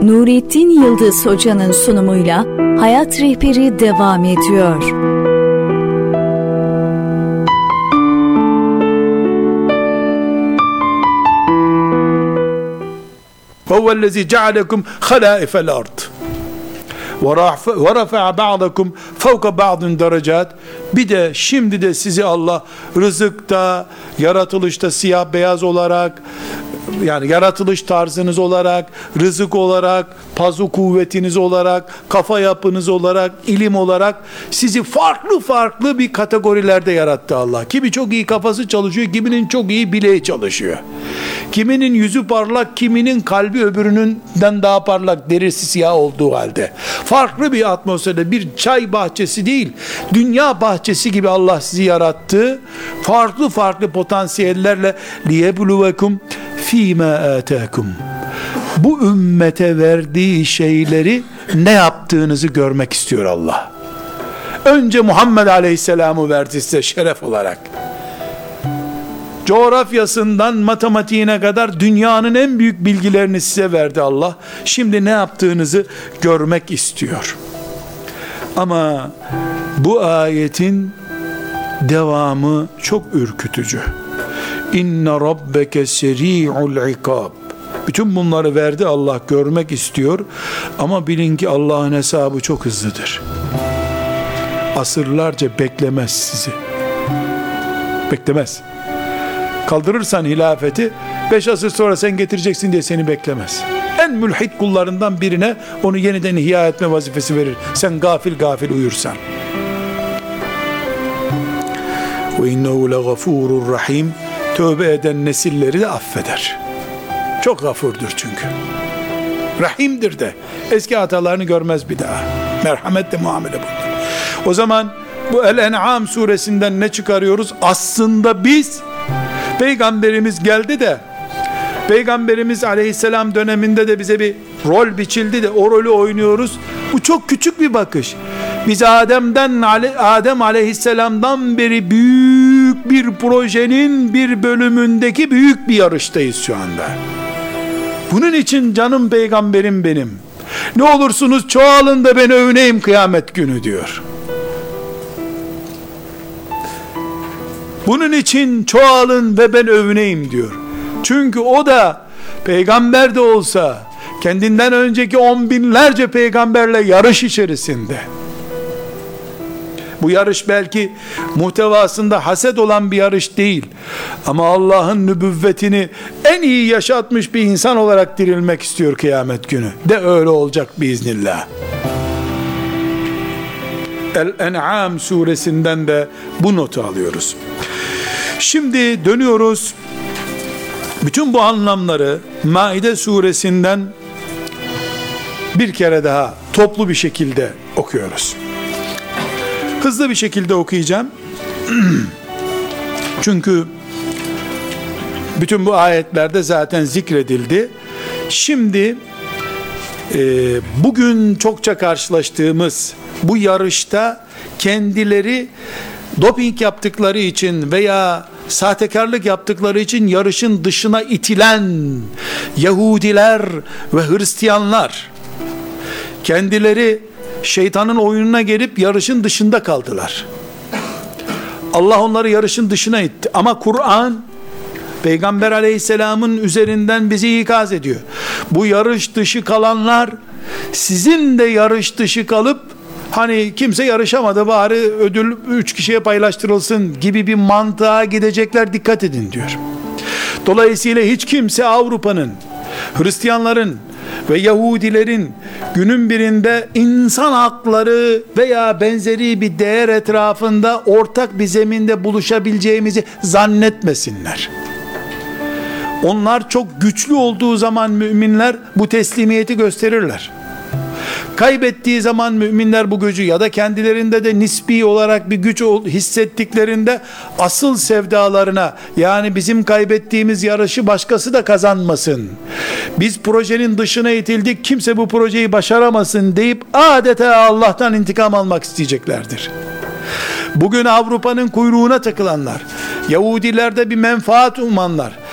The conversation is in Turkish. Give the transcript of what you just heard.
Nurettin Yıldız Hoca'nın sunumuyla Hayat Rehberi devam ediyor. وَهُوَ جَعَلَكُمْ خَلَائِفَ الْأَرْضِ وَرَفَعَ بَعْضَكُمْ فَوْقَ بَعْضٍ دَرَجَاتٍ. Bir de şimdi de sizi Allah rızıkta, yaratılışta siyah beyaz olarak, yani yaratılış tarzınız olarak, rızık olarak, pazu kuvvetiniz olarak, kafa yapınız olarak, ilim olarak sizi farklı farklı bir kategorilerde yarattı Allah. Kimi çok iyi kafası çalışıyor, kiminin çok iyi bileği çalışıyor. Kiminin yüzü parlak, kiminin kalbi öbürününden daha parlak, derisi siyah olduğu halde. Farklı bir atmosferde, bir çay bahçesi değil, dünya bahçesi gibi Allah sizi yarattı. Farklı farklı potansiyellerle liyebluvekum fîmâ âtâkum. Bu ümmete verdiği şeyleri ne yaptığınızı görmek istiyor Allah. Önce Muhammed Aleyhisselam'ı verdi size şeref olarak. Coğrafyasından matematiğine kadar dünyanın en büyük bilgilerini size verdi Allah. Şimdi ne yaptığınızı görmek istiyor. Ama bu ayetin devamı çok ürkütücü. İnne rabbeke seri'ul ikab. Bütün bunları verdi Allah, görmek istiyor. Ama bilin ki Allah'ın hesabı çok hızlıdır. Asırlarca beklemez sizi. Beklemez. Kaldırırsan hilafeti 5 asır sonra sen getireceksin diye seni beklemez. En mülhit kullarından birine onu yeniden ihya etme vazifesi verir. Sen gafil uyursan. Ve innehu legafurur rahim. Tövbe eden nesilleri de affeder. Çok gafurdur çünkü. Rahimdir de. Eski hatalarını görmez bir daha. Merhametle muamele bulunur. O zaman bu El-En'am suresinden ne çıkarıyoruz? Aslında biz, Peygamberimiz geldi de, Peygamberimiz aleyhisselam döneminde de bize bir rol biçildi de o rolü oynuyoruz. Bu çok küçük bir bakış. Biz Adem aleyhisselamdan beri büyük bir projenin bir bölümündeki büyük bir yarıştayız şu anda. Bunun için canım peygamberim benim, ne olursunuz çoğalın da ben övüneyim kıyamet günü diyor. Bunun için çoğalın ve ben övüneyim diyor. Çünkü o da peygamber de olsa kendinden önceki 10 binlerce peygamberle yarış içerisinde. Bu yarış belki muhtevasında haset olan bir yarış değil. Ama Allah'ın nübüvvetini en iyi yaşatmış bir insan olarak dirilmek istiyor kıyamet günü. De öyle olacak biiznillah. El-En'am suresinden de bu notu alıyoruz. Şimdi dönüyoruz. Bütün bu anlamları Maide suresinden bir kere daha toplu bir şekilde okuyoruz. Hızlı bir şekilde okuyacağım. Çünkü bütün bu ayetlerde zaten zikredildi. Şimdi bugün çokça karşılaştığımız bu yarışta kendileri doping yaptıkları için veya sahtekarlık yaptıkları için yarışın dışına itilen Yahudiler ve Hristiyanlar, kendileri şeytanın oyununa gelip yarışın dışında kaldılar. Allah onları yarışın dışına itti. Ama Kur'an Peygamber aleyhisselamın üzerinden bizi ikaz ediyor. Bu yarış dışı kalanlar, sizin de yarış dışı kalıp hani kimse yarışamadı bari ödül 3 kişiye paylaştırılsın gibi bir mantığa gidecekler, dikkat edin diyor. Dolayısıyla hiç kimse Avrupa'nın, Hristiyanların ve Yahudilerin günün birinde insan hakları veya benzeri bir değer etrafında ortak bir zeminde buluşabileceğimizi zannetmesinler. Onlar çok güçlü olduğu zaman müminler bu teslimiyeti gösterirler. Kaybettiği zaman müminler bu gücü ya da kendilerinde de nispi olarak bir güç hissettiklerinde asıl sevdalarına, yani bizim kaybettiğimiz yarışı başkası da kazanmasın, biz projenin dışına itildik, kimse bu projeyi başaramasın deyip adeta Allah'tan intikam almak isteyeceklerdir. Bugün Avrupa'nın kuyruğuna takılanlar, Yahudilerde bir menfaat umanlar,